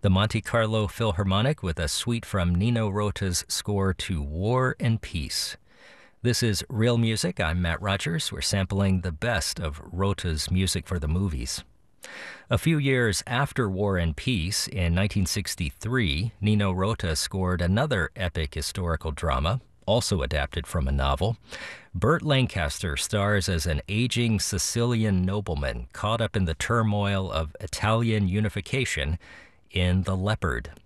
the Monte Carlo Philharmonic with a suite from Nino Rota's score to War and Peace. This is Real Music. I'm Matt Rogers. We're sampling the best of Rota's music for the movies. A few years after War and Peace, in 1963, Nino Rota scored another epic historical drama, also adapted from a novel. Burt Lancaster stars as an aging Sicilian nobleman caught up in the turmoil of Italian unification in The Leopard.